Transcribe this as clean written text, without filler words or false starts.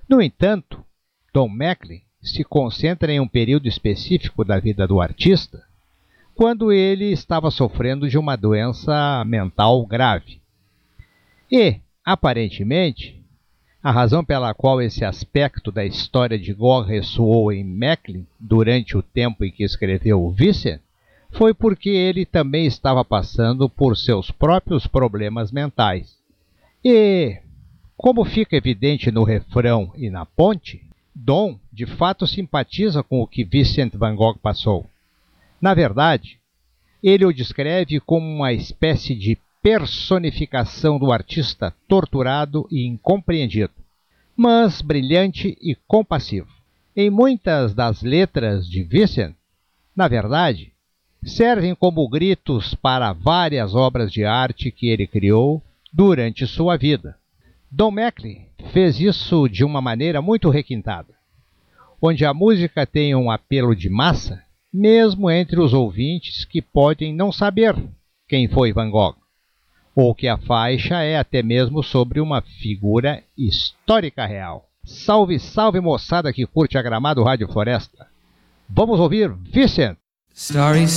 No entanto, Don McLean se concentra em um período específico da vida do artista, quando ele estava sofrendo de uma doença mental grave. E, aparentemente, a razão pela qual esse aspecto da história de Gore ressoou em McLean durante o tempo em que escreveu o Vincent foi porque ele também estava passando por seus próprios problemas mentais. E, como fica evidente no refrão e na ponte, Don de fato simpatiza com o que Vincent van Gogh passou. Na verdade, ele o descreve como uma espécie de personificação do artista torturado e incompreendido, mas brilhante e compassivo. Em muitas das letras de Vincent, na verdade, servem como gritos para várias obras de arte que ele criou durante sua vida. Don McLean fez isso de uma maneira muito requintada, onde a música tem um apelo de massa, mesmo entre os ouvintes que podem não saber quem foi Van Gogh, ou que a faixa é até mesmo sobre uma figura histórica real. Salve, salve moçada que curte a Gramado Rádio Floresta. Vamos ouvir Vincent! Starry